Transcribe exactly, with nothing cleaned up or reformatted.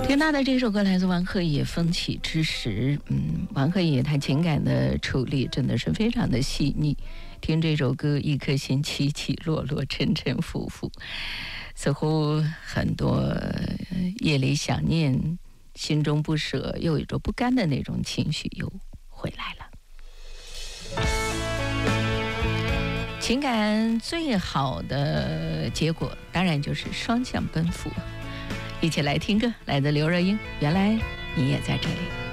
听到的这首歌来自王鹤野《风起之时》。嗯，王鹤野他情感的处理真的是非常的细腻。听这首歌，一颗心起起落落，沉沉浮浮，似乎很多夜里想念、心中不舍，又有着不甘的那种情绪又回来了。情感最好的结果，当然就是双向奔赴。一起来听歌，来自刘若英，原来你也在这里。